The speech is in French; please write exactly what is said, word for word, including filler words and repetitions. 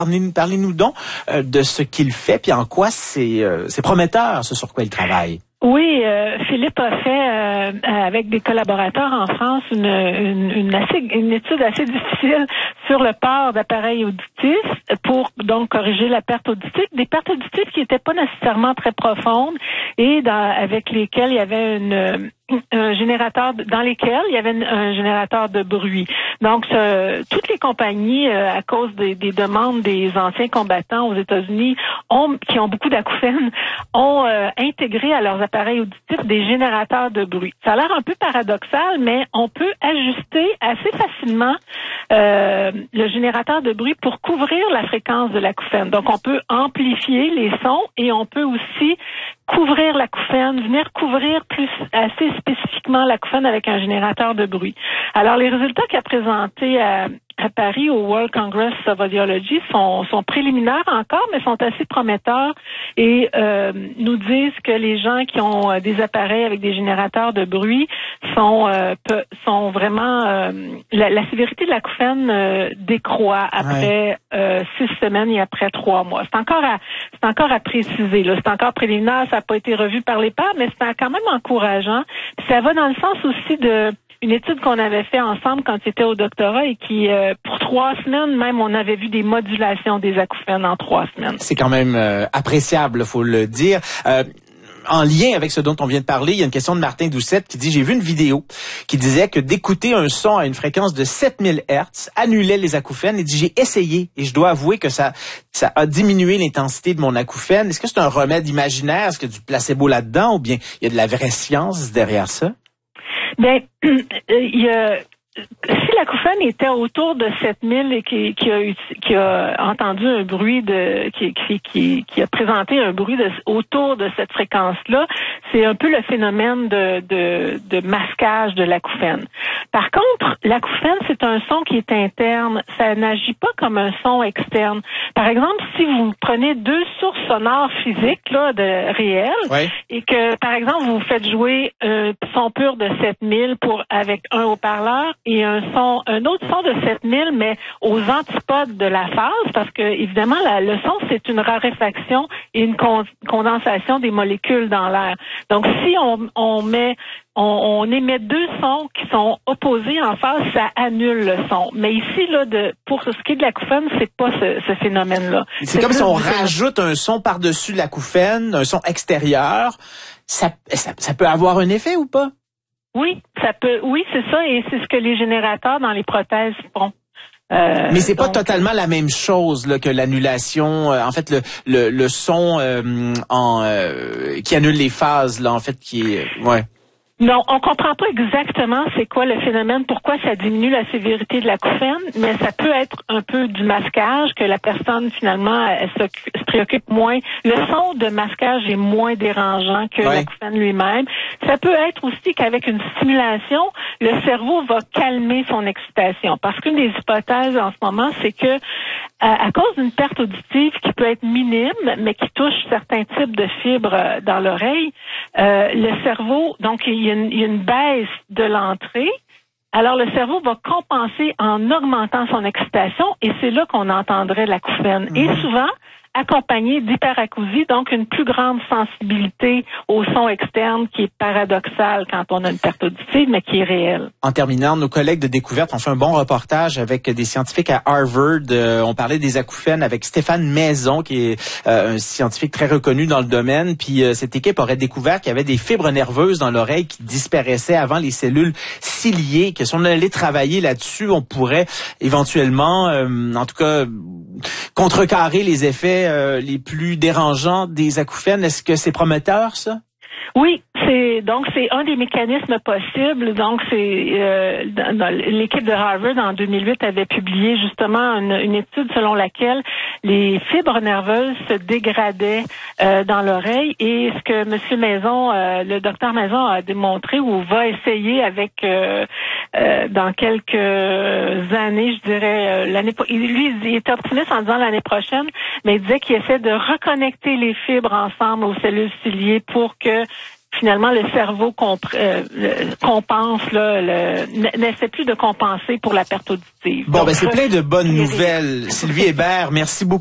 Parlez-nous, parlez-nous donc euh, de ce qu'il fait, puis en quoi c'est, euh, c'est prometteur, ce sur quoi il travaille. Oui, euh, Philippe a fait euh, avec des collaborateurs en France une, une, une, assez, une étude assez difficile sur le port d'appareils auditifs pour donc corriger la perte auditive, des pertes auditives qui n'étaient pas nécessairement très profondes et dans, avec lesquelles il y avait une un générateur dans lesquels il y avait un générateur de bruit. Donc, ce, toutes les compagnies, euh, à cause des, des demandes des anciens combattants aux États-Unis, ont, qui ont beaucoup d'acouphènes, ont euh, intégré à leurs appareils auditifs des générateurs de bruit. Ça a l'air un peu paradoxal, mais on peut ajuster assez facilement euh, le générateur de bruit pour couvrir la fréquence de l'acouphène. Donc, on peut amplifier les sons et on peut aussi couvrir l'acouphène, venir couvrir plus assez spécifiquement l'acouphène avec un générateur de bruit. Alors, les résultats qu'il a présentés à, à Paris au World Congress of Audiology sont, sont préliminaires encore, mais sont assez prometteurs et euh, nous disent que les gens qui ont des appareils avec des générateurs de bruit sont euh, peu, sont vraiment euh, la, la sévérité de l'acouphène euh, décroît après ouais. euh, six semaines et après trois mois. C'est encore à c'est encore à préciser là, c'est encore préliminaire, ça n'a pas été revu par les pairs, mais c'est quand même encourageant. Puis ça va dans le sens aussi de une étude qu'on avait fait ensemble quand c'était au doctorat et qui, euh, pour trois semaines, même, on avait vu des modulations des acouphènes en trois semaines. C'est quand même euh, appréciable, faut le dire. Euh, En lien avec ce dont on vient de parler, il y a une question de Martin Doucette qui dit « J'ai vu une vidéo qui disait que d'écouter un son à une fréquence de sept mille hertz annulait les acouphènes. Et dit j'ai essayé et je dois avouer que ça ça a diminué l'intensité de mon acouphène. Est-ce que c'est un remède imaginaire? Est-ce qu'il y a du placebo là-dedans ou bien il y a de la vraie science derrière ça? » Bien, il y a... Si l'acouphène était autour de sept mille et qui, qui, a, qui a entendu un bruit de, qui, qui, qui a présenté un bruit de, autour de cette fréquence-là, c'est un peu le phénomène de, de, de masquage de l'acouphène. Par contre, l'acouphène, c'est un son qui est interne. Ça n'agit pas comme un son externe. Par exemple, si vous prenez deux sources sonores physiques, là, de réelles, ouais. et que, par exemple, vous faites jouer un son pur de sept mille pour, avec un haut-parleur, et un son, un autre son de sept mille, mais aux antipodes de la phase, parce que évidemment la, le son c'est une raréfaction et une con, condensation des molécules dans l'air. Donc si on, on met, on, on émet deux sons qui sont opposés en phase, ça annule le son. Mais ici là, de pour ce qui est de l'acouphène, c'est pas ce, ce phénomène-là. C'est, c'est comme si on rajoute un son par-dessus l'acouphène, un son extérieur. Ça, ça, ça peut avoir un effet ou pas? Oui, ça peut. Oui, c'est ça, et c'est ce que les générateurs dans les prothèses font. Euh, Mais c'est donc, pas totalement la même chose là, que l'annulation. Euh, en fait, le le, le son euh, en euh, qui annule les phases là, en fait, qui est ouais. Non, on comprend pas exactement c'est quoi le phénomène, pourquoi ça diminue la sévérité de l'acouphène, mais ça peut être un peu du masquage, que la personne finalement elle se, se préoccupe moins. Le son de masquage est moins dérangeant que ouais. l'acouphène lui-même. Ça peut être aussi qu'avec une stimulation, le cerveau va calmer son excitation. Parce qu'une des hypothèses en ce moment, c'est que à, à cause d'une perte auditive qui peut être minime, mais qui touche certains types de fibres dans l'oreille, euh, le cerveau, donc il y a une, il y a une baisse de l'entrée. Alors, le cerveau va compenser en augmentant son excitation et c'est là qu'on entendrait l'acouphène. Mmh. Et souvent, accompagné d'hyperacousie, donc une plus grande sensibilité au son externe qui est paradoxal quand on a une perte auditive, mais qui est réelle. En terminant, nos collègues de Découverte ont fait un bon reportage avec des scientifiques à Harvard. Euh, on parlait des acouphènes avec Stéphane Maison, qui est euh, un scientifique très reconnu dans le domaine. Puis euh, cette équipe aurait découvert qu'il y avait des fibres nerveuses dans l'oreille qui disparaissaient avant les cellules ciliées, que si on allait travailler là-dessus, on pourrait éventuellement, euh, en tout cas, contrecarrer les effets euh, les plus dérangeants des acouphènes. Est-ce que c'est prometteur, ça? Oui, c'est donc c'est un des mécanismes possibles. Donc c'est euh, dans, dans, l'équipe de Harvard en deux mille huit avait publié justement une, une étude selon laquelle les fibres nerveuses se dégradaient euh, dans l'oreille et ce que Monsieur Maison, euh, le docteur Maison a démontré ou va essayer avec euh, euh, dans quelques années, je dirais euh, l'année lui il était optimiste en disant l'année prochaine, mais il disait qu'il essaie de reconnecter les fibres ensemble aux cellules ciliées pour que finalement le cerveau compr- euh, le, compense là, le, n'essaie plus de compenser pour la perte auditive. Bon, Donc, ben c'est ça, plein de bonnes nouvelles. Sylvie Hébert, merci beaucoup.